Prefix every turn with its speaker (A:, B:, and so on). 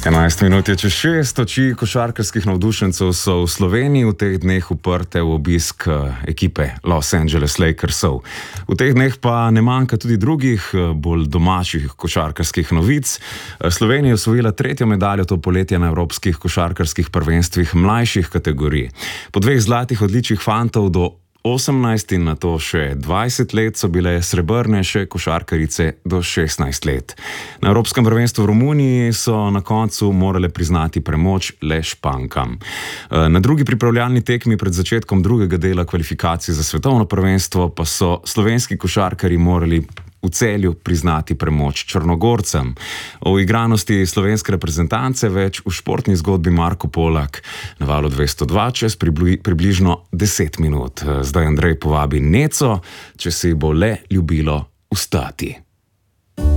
A: 11 minut je čez 6, oči košarkarskih navdušencev so v Sloveniji v teh dneh uprte v obisk ekipe Los Angeles Lakersov. V teh dneh pa ne manjka tudi drugih, bolj domačih košarkarskih novic. Slovenija je osvojila 3. medaljo to poletje na evropskih košarkarskih prvenstvih mlajših kategorij. Po 2 zlatih odličjih fantov do 18 in nato še 20 let so bile srebrne še košarkarice do 16 let. Na Evropskem prvenstvu v Romuniji so na koncu morale priznati premoč le Špankam. Na drugi pripravljalni tekmi pred začetkom drugega dela kvalifikacij za svetovno prvenstvo pa so slovenski košarkarji morali v Celju priznati premoč Črnogorcem. O igranosti slovenske reprezentance več v športni zgodbi Marko Polak na Valu 202 čez približno 10 minut. Zdaj Andrej povabi Neco, če se ji bo le ljubilo vstati.